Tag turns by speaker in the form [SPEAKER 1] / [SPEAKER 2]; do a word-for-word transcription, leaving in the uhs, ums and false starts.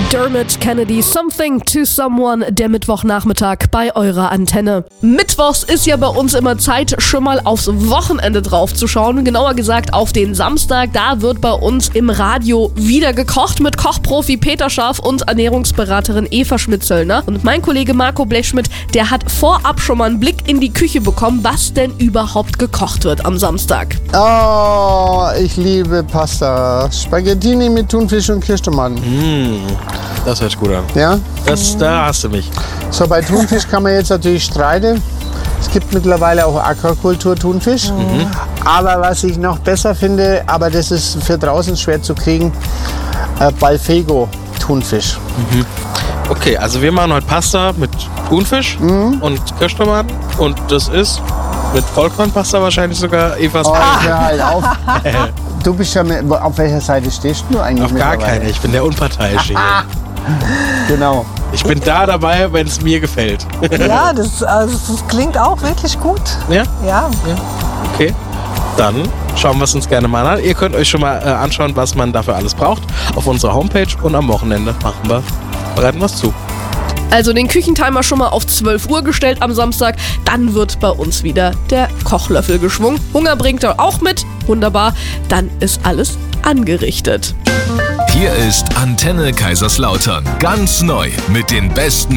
[SPEAKER 1] Dermot Kennedy, Something to Someone, der Mittwochnachmittag bei eurer Antenne. Mittwochs ist ja bei uns immer Zeit, schon mal aufs Wochenende drauf zu schauen. Genauer gesagt auf den Samstag. Da wird bei uns im Radio wieder gekocht mit Kochprofi Peter Scharf und Ernährungsberaterin Eva Schmidt-Zöllner. Und mein Kollege Marco Blechschmidt, der hat vorab schon mal einen Blick in die Küche bekommen, was denn überhaupt gekocht wird am Samstag.
[SPEAKER 2] Oh, ich liebe Pasta. Spaghettini mit Thunfisch und Kirschtomaten.
[SPEAKER 3] Mm, das hört sich gut an.
[SPEAKER 2] Ja?
[SPEAKER 3] Das, da hast du mich.
[SPEAKER 2] So, bei Thunfisch kann man jetzt natürlich streiten. Es gibt mittlerweile auch Aquakultur-Thunfisch. Mhm. Aber was ich noch besser finde, aber das ist für draußen schwer zu kriegen, äh, Balfego-Thunfisch.
[SPEAKER 3] Mhm. Okay, also wir machen heute Pasta mit Thunfisch mhm. und Kirschtomaten. Und das ist mit Vollkornpasta wahrscheinlich sogar Evas.
[SPEAKER 2] Oh, hör halt auf. Du bist ja mit, auf welcher Seite stehst du eigentlich?
[SPEAKER 3] Auf gar keine, ich bin der Unparteiische hier.
[SPEAKER 2] Genau.
[SPEAKER 3] Ich bin da dabei, wenn es mir gefällt.
[SPEAKER 4] Ja, das, also, das klingt auch wirklich gut.
[SPEAKER 3] Ja?
[SPEAKER 4] Ja.
[SPEAKER 3] Ja. Okay, dann schauen wir es uns gerne mal an. Ihr könnt euch schon mal äh, anschauen, was man dafür alles braucht auf unserer Homepage. Und am Wochenende machen wir, bereiten wir es zu.
[SPEAKER 1] Also den Küchentimer schon mal auf zwölf Uhr gestellt am Samstag. Dann wird bei uns wieder der Kochlöffel geschwungen. Hunger bringt er auch mit. Wunderbar. Dann ist alles angerichtet.
[SPEAKER 5] Hier ist Antenne Kaiserslautern. Ganz neu mit den besten